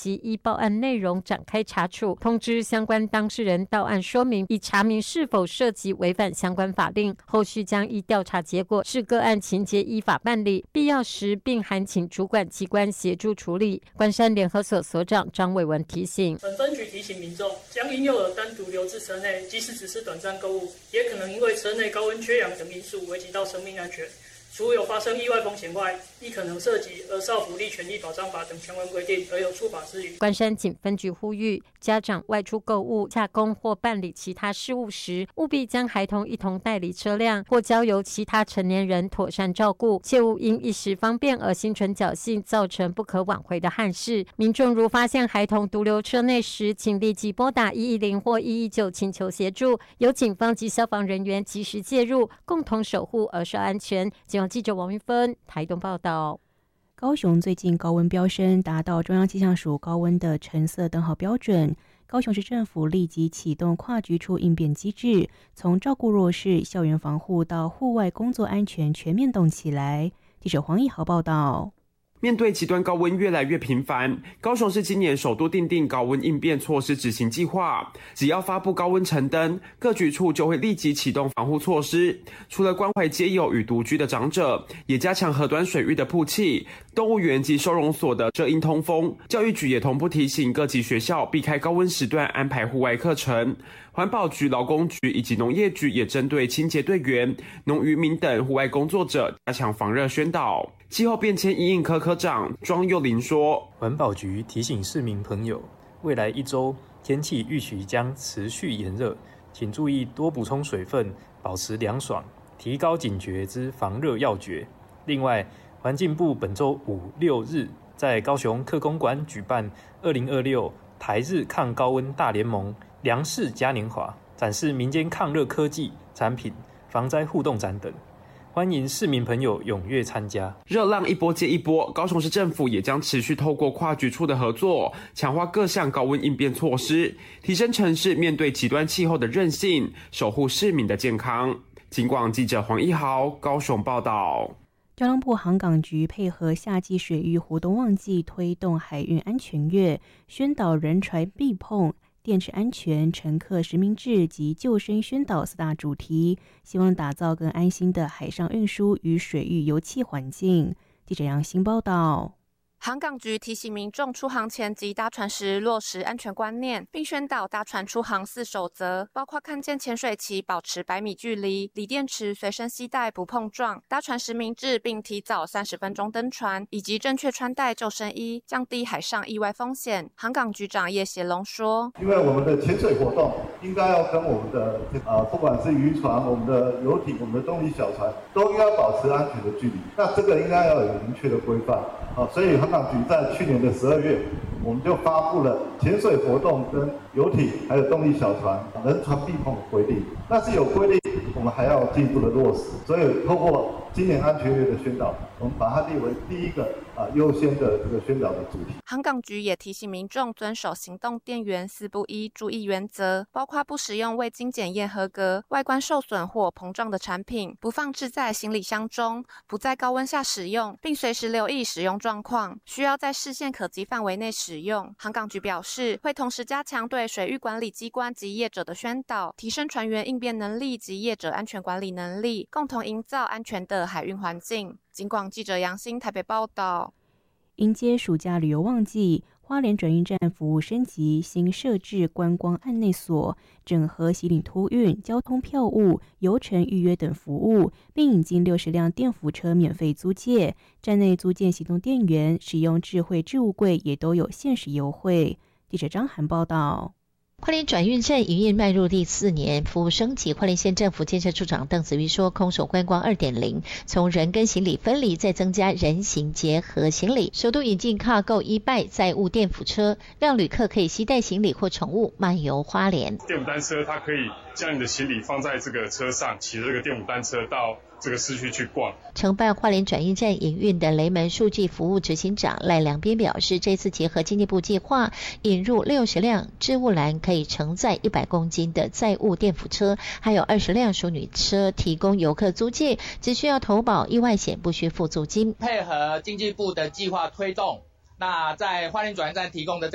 及依报案内容展开查处，通知相关当事人到案说明，以查明是否涉及违反相关法令，后续将依调查结果视个案情节依法办理，必要时并函请主管机关协助处理。关山联合所所长张伟文提醒， 本分局提醒民众，将婴幼儿单独留至车内，即使只是短暂购物，也可能因为车内高温缺氧等因素危及到生命安全。除有发生意外风险外，亦可能涉及《儿少福利权益保障法》等相关规定，而有处罚之余。 关山警分局呼吁家长外出购物、洽公或办理其他事务时，务必将孩童一同带离车辆，或交由其他成年人妥善照顾，切勿因一时方便而心存侥幸，造成不可挽回的憾事。民众如发现孩童独留车内时，请立即拨打110或119请求协助，由警方及消防人员及时介入，共同守护儿少安全。记者王云芬台东报道。 高雄最近高温飙升，达到中央气象署高温的橙色灯号标准。高雄市政府立即启动跨局处应变机制，从照顾弱势、校园防护到户外工作安全全面动起来。记者黄义豪报道。 面对极端高温越来越频繁，高雄市今年首度订定高温应变措施执行计划。只要发布高温橙灯，各局处就会立即启动防护措施。除了关怀街友与独居的长者，也加强河端水域的曝气、动物园及收容所的遮阴通风。教育局也同步提醒各级学校避开高温时段安排户外课程。环保局、劳工局以及农业局也针对清洁队员、农渔民等户外工作者加强防热宣导。气候变迁因应科科长庄佑林说， 环保局提醒市民朋友，未来1周天气预期将持续炎热，请注意多补充水分，保持凉爽，提高警觉之防热要诀。另外，环境部本周5、6日在高雄科工馆举办2026台日抗高温大联盟粮食嘉年华，展示民间抗热科技产品、防灾互动展等。欢迎市民朋友踊跃参加。 热浪一波接一波，高雄市政府也将持续透过跨局处的合作，强化各项高温应变措施，提升城市面对极端气候的韧性，守护市民的健康。警广记者黄一豪高雄报道。 交通部航港局配合夏季水域活动旺季，推动海运安全月，宣导人船避碰、电池安全、乘客实名制及救生宣导4大主题，希望打造更安心的海上运输与水域油气环境。记者杨新报道。 航港局提醒民众出航前及搭船时落实安全观念，并宣导搭船出航4守则，包括看见潜水旗保持100米距离，锂电池随身携带不碰撞，搭船实名制并提早30分钟登船，以及正确穿戴救生衣，降低海上意外风险。航港局长叶协龙说， 因为我们的潜水活动应该要跟我们的不管是渔船、我们的游艇、我们的动力小船，都应该保持安全的距离，那这个应该要有明确的规范。所以航港局在去年的12月，我们就发布了潜水活动跟游艇还有动力小船人船避碰的规定。但是有规定，我们还要进一步的落实。所以透过今年安全月的宣导，我们把它列为第一个优先的这个宣导的主题。 航港局也提醒民众遵守行动电源4不1注意原则，包括不使用未经检验合格、外观受损或膨胀的产品，不放置在行李箱中，不在高温下使用，并随时留意使用状况，需要在视线可及范围内使用。航港局表示，会同时加强对水域管理机关及业者的宣导，提升船员应变能力及业者安全管理能力，共同营造安全的海运环境。警广记者杨欣台北报道。 迎接暑假旅游旺季，花莲转运站服务升级，新设置观光案内所，整合洗领托运、交通票务、游程预约等服务，并引进60辆电扶车免费租借，站内租借行动电源，使用智慧置物柜也都有限时优惠。记者张涵报道。 花莲转运站营运迈入第4年，服务升级。花莲县政府建设处长邓子瑜说，空手观光 2.0 从人跟行李分离，再增加人行结合行李，首度引进 Cargo e-bike 载物电扶车，让旅客可以携带行李或宠物漫游花莲。 电扶单车它可以将你的行李放在这个车上，骑着这个电扶单车到这个市区去逛。 承办花莲转运站营运的雷门数据服务执行长赖良边表示，这次结合经济部计划，引入60辆置物栏可以承载100公斤的载物电扶车，还有20辆淑女车提供游客租借，只需要投保意外险，不需付租金。 配合经济部的计划推动，那在花莲转运站提供的